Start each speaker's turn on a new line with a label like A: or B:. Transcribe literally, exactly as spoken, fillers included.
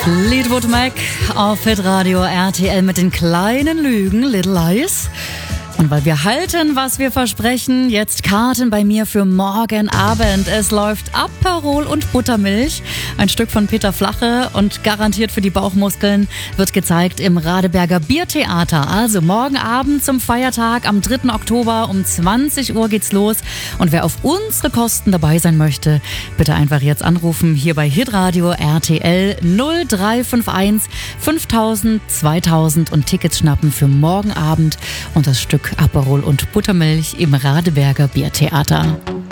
A: Fleetwood Mac auf Hitradio R T L mit den kleinen Lügen, Little Lies. Und weil wir halten, was wir versprechen, jetzt Karten bei mir für morgen Abend. Es läuft Aperol und Buttermilch, ein Stück von Peter Flache und garantiert für die Bauchmuskeln, wird gezeigt im Radeberger Biertheater. Also morgen Abend zum Feiertag am dritten Oktober um zwanzig Uhr geht's los. Und wer auf unsere Kosten dabei sein möchte, bitte einfach jetzt anrufen hier bei Hitradio R T L null drei fünf eins fünftausend zweitausend und Tickets schnappen für morgen Abend und das Stück Aperol und Buttermilch im Radeberger Biertheater.